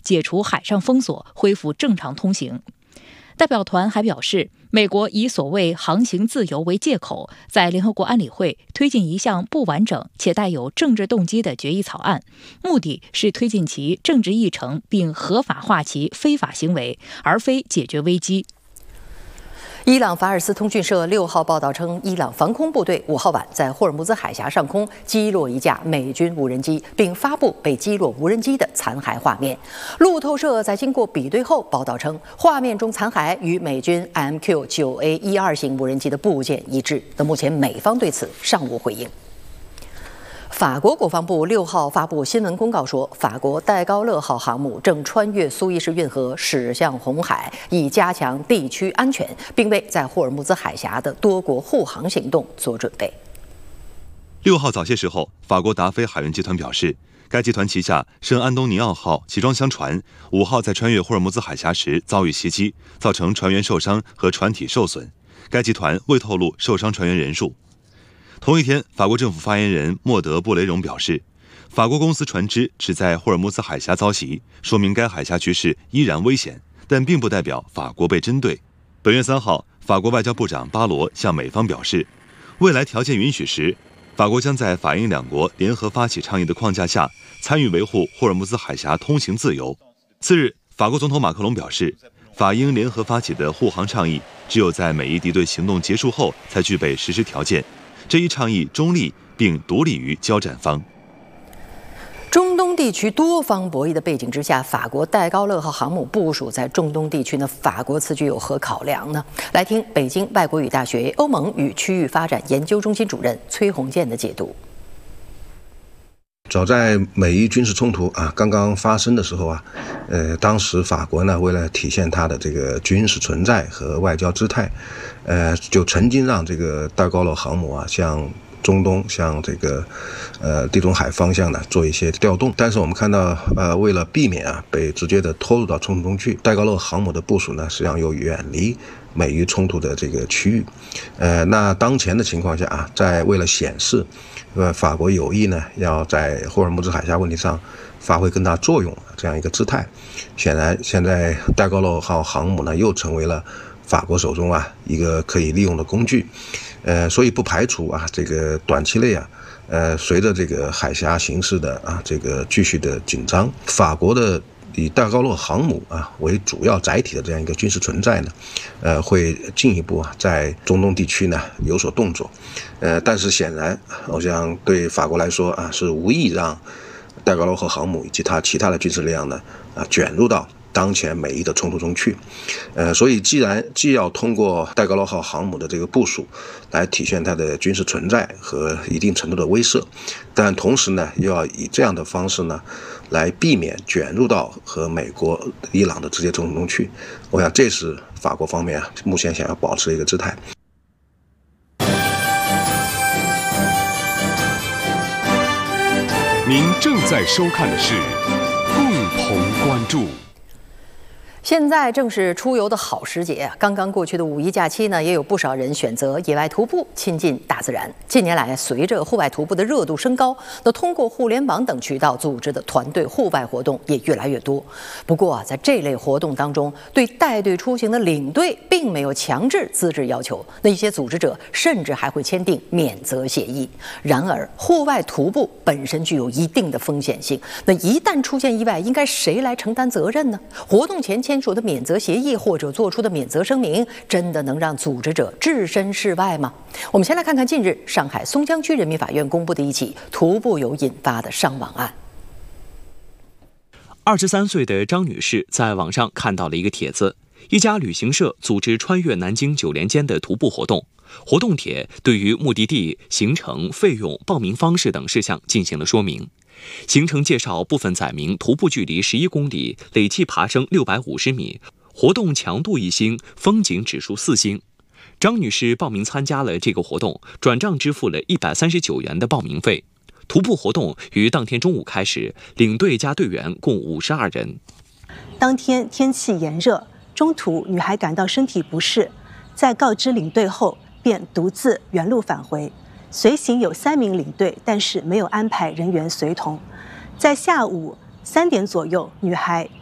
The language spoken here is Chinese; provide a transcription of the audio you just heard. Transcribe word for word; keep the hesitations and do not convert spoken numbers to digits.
解除海上封锁，恢复正常通行。代表团还表示，美国以所谓航行自由为借口，在联合国安理会推进一项不完整且带有政治动机的决议草案，目的是推进其政治议程并合法化其非法行为，而非解决危机。 伊朗法尔斯通讯社六号报道称，伊朗防空部队五号晚在霍尔木兹海峡上空击落一架美军无人机，并发布被击落无人机的残骸画面。路透社在经过比对后报道称，画面中残骸与美军 M Q 九 A 一二型无人机的部件一致。那目前美方对此尚无回应。法国国防部六号发布新闻公告说，法国戴高乐号航母正穿越苏伊士运河驶向红海，以加强地区安全，并为在霍尔木兹海峡的多国护航行动做准备。 六号早些时候，法国达菲海运集团表示，该集团旗下圣安东尼奥号集装箱船五号在穿越霍尔木兹海峡时遭遇袭击，造成船员受伤和船体受损。该集团未透露受伤船员人数。同一天，法国政府发言人莫德布雷荣表示，法国公司船只只在霍尔木兹海峡遭袭，说明该海峡局势依然危险，但并不代表法国被针对。本月三号，法国外交部长巴罗向美方表示，未来条件允许时，法国将在法英两国联合发起倡议的框架下，参与维护霍尔木兹海峡通行自由。次日，法国总统马克龙表示，法英联合发起的护航倡议只有在美伊敌对行动结束后才具备实施条件。这一倡议中立并独立于交战方。 中东地区多方博弈的背景之下，法国戴高乐号航母部署在中东地区呢？法国此举有何考量呢？来听北京外国语大学欧盟与区域发展研究中心主任崔洪建的解读。 早在美伊军事冲突啊刚刚发生的时候啊，呃，当时法国呢为了体现它的这个军事存在和外交姿态，呃，就曾经让这个戴高乐航母啊向中东、向这个呃地中海方向呢做一些调动。但是我们看到，呃，为了避免啊被直接的拖入到冲突中去，戴高乐航母的部署呢实际上又远离美伊冲突的这个区域。呃，那当前的情况下啊，在为了显示呃，法国有意呢，要在霍尔木兹海峡问题上发挥更大作用这样一个姿态。显然，现在戴高乐号航母呢，又成为了法国手中啊一个可以利用的工具。呃，所以不排除啊，这个短期内啊，呃，随着这个海峡形势的啊这个继续的紧张，法国的以戴高乐航母啊为主要载体的这样一个军事存在呢，呃，会进一步啊在中东地区呢有所动作，呃，但是显然，我想对法国来说啊是无意让戴高乐号航母以及它其他的军事力量呢啊卷入到当前美伊的冲突中去，呃，所以既然既要通过戴高乐号航母的这个部署来体现它的军事存在和一定程度的威慑，但同时呢，又要以这样的方式呢，来避免卷入到和美国、伊朗的直接冲突中去。我想这是法国方面啊目前想要保持的一个姿态。 您正在收看的是共同关注。 现在正是出游的好时节啊！刚刚过去的五一假期呢，也有不少人选择野外徒步，亲近大自然。近年来，随着户外徒步的热度升高，那通过互联网等渠道组织的团队户外活动也越来越多。不过啊，在这类活动当中，对带队出行的领队并没有强制资质要求，那一些组织者甚至还会签订免责协议。然而，户外徒步本身具有一定的风险性，那一旦出现意外，应该谁来承担责任呢？活动前签署的免责协议或者做出的免责声明，真的能让组织者置身事外吗？我们先来看看近日上海松江区人民法院公布的一起徒步游引发的伤亡案。 二十三岁的张女士在网上看到了一个帖子，一家旅行社组织穿越南京九连间的徒步活动。活动帖对于目的地、行程、费用、报名方式等事项进行了说明。行程介绍部分载明徒步距离十一公里，累计爬升六百五十米，活动强度一星，风景指数四星。张女士报名参加了这个活动，转账支付了一百三十九元的报名费。徒步活动于当天中午开始，领队加队员共五十二人。 当天天气炎热，中途女孩感到身体不适，在告知领队后便独自原路返回。随行有三名领队，但是没有安排人员随同。在下午三点左右，女孩